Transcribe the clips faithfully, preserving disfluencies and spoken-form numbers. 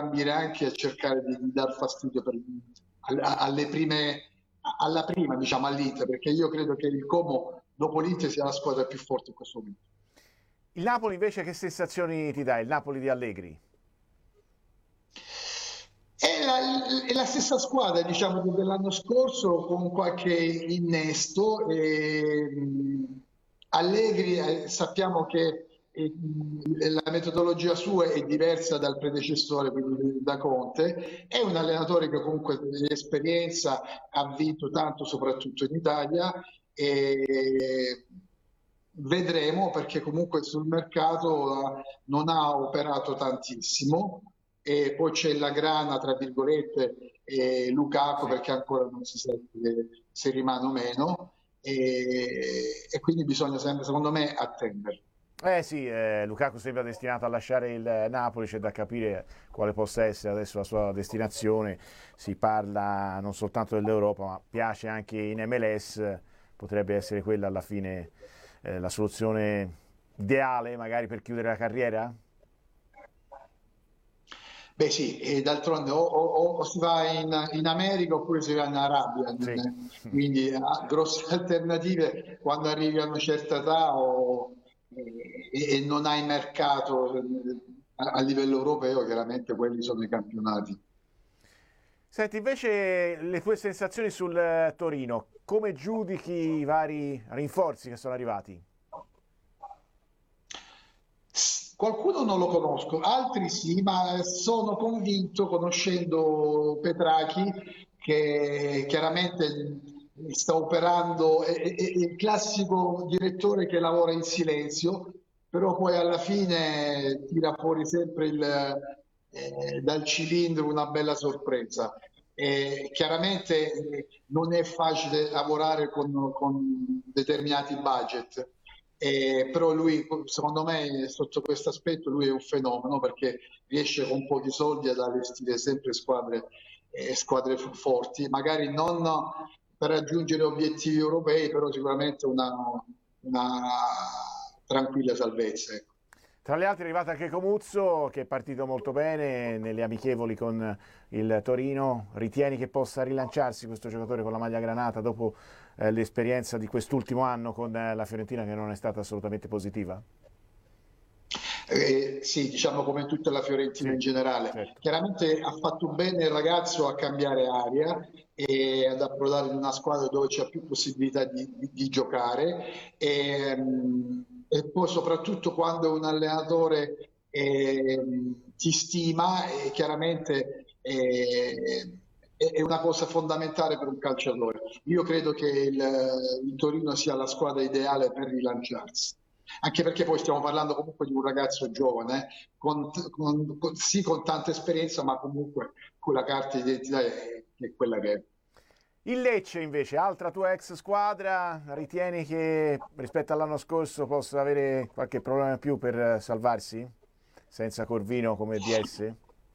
ambire anche a cercare di, di dar fastidio per, alle prime, alla prima, diciamo, all'Inter, perché io credo che il Como dopo l'Inter sia la squadra più forte in questo momento. Il Napoli invece che sensazioni ti dà? Il Napoli di Allegri? È la, è la stessa squadra, diciamo, dell'anno scorso con qualche innesto. E, mh, Allegri, eh, sappiamo che eh, mh, la metodologia sua è diversa dal predecessore, quindi da Conte. È un allenatore che comunque di esperienza ha vinto tanto, soprattutto in Italia. E vedremo perché comunque sul mercato eh, non ha operato tantissimo e poi c'è la grana, tra virgolette, e Lukaku Sì. perché ancora non si sa se, se rimane o meno e, e quindi bisogna sempre, secondo me, attendere. Eh sì, eh, Lukaku sembra destinato a lasciare il Napoli, c'è da capire quale possa essere adesso la sua destinazione. Si parla non soltanto dell'Europa, ma piace anche in M L S, potrebbe essere quella alla fine eh, la soluzione ideale magari per chiudere la carriera? Beh sì, e d'altronde o, o- o si va in, in America oppure si va in Arabia, Sì. non- quindi ha grosse alternative quando arrivi a una certa età o- e, e non hai mercato eh, a, a livello europeo, chiaramente quelli sono i campionati. Senti, invece le tue sensazioni sul eh, Torino, come giudichi i vari rinforzi che sono arrivati? Qualcuno non lo conosco, altri sì, ma sono convinto, conoscendo Petrachi, che chiaramente sta operando, è, è- è il classico direttore che lavora in silenzio, però poi alla fine tira fuori sempre il, eh, dal cilindro una bella sorpresa. E chiaramente eh, non è facile lavorare con, con determinati budget, eh, però lui, secondo me, sotto questo aspetto, lui è un fenomeno perché riesce con pochi soldi ad allestire sempre squadre, eh, squadre forti, magari non per raggiungere obiettivi europei, però sicuramente una, una tranquilla salvezza. Ecco. Tra le altre è arrivato anche Comuzzo, che è partito molto bene nelle amichevoli con il Torino. Ritieni che possa rilanciarsi questo giocatore con la maglia granata dopo eh, l'esperienza di quest'ultimo anno con eh, la Fiorentina che non è stata assolutamente positiva? Eh, sì, diciamo come tutta la Fiorentina Sì, in generale. certo. Chiaramente ha fatto bene il ragazzo a cambiare aria e ad approdare in una squadra dove c'è più possibilità di, di- di giocare e, mm, e poi soprattutto quando un allenatore ehm, ti stima, e chiaramente eh, è è una cosa fondamentale per un calciatore. Io credo che il, il Torino sia la squadra ideale per rilanciarsi. Anche perché poi stiamo parlando comunque di un ragazzo giovane, con, con- con- sì con tanta esperienza, ma comunque con la carta di identità è, è quella che è. Il Lecce invece, altra tua ex squadra, ritieni che rispetto all'anno scorso possa avere qualche problema in più per eh, salvarsi? Senza Corvino come D S?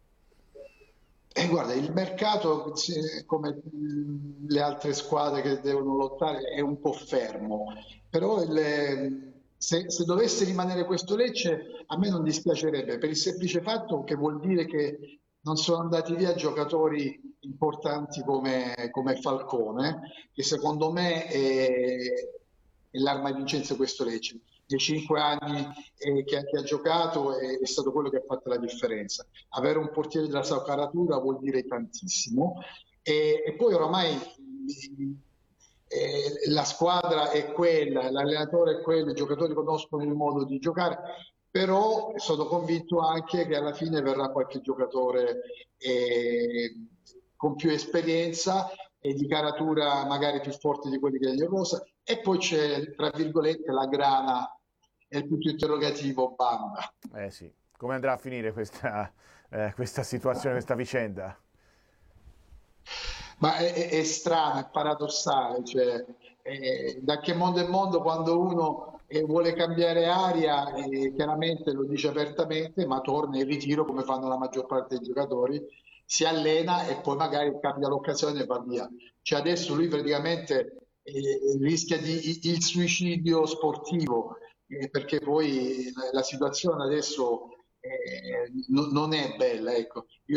E guarda, il mercato, se- come mh, le altre squadre che devono lottare, è un po' fermo, però il- se, se dovesse rimanere questo Lecce, a me non dispiacerebbe, per il semplice fatto che vuol dire che non sono andati via giocatori importanti come, come Falcone, che secondo me è, è l'arma vincente questo Lecce. Nei cinque anni eh, che, che ha giocato è, è stato quello che ha fatto la differenza. Avere un portiere della sua caratura vuol dire tantissimo e, e poi oramai eh, la squadra è quella, l'allenatore è quello, i giocatori conoscono il modo di giocare, però sono convinto anche che alla fine verrà qualche giocatore eh, con più esperienza e di caratura magari più forte di quelli che gli Rosa e poi c'è tra virgolette la grana e il punto interrogativo Banda. Eh sì, come andrà a finire questa, eh, questa situazione, questa vicenda? Ma è, è, è strano, è paradossale, cioè, eh, da che mondo è mondo quando uno eh, vuole cambiare aria, eh, chiaramente lo dice apertamente, ma torna in ritiro come fanno la maggior parte dei giocatori, si allena e poi magari cambia l'occasione e va via. Cioè adesso lui praticamente eh, rischia di, il suicidio sportivo, eh, perché poi la, la situazione adesso eh, non non è bella, ecco. Io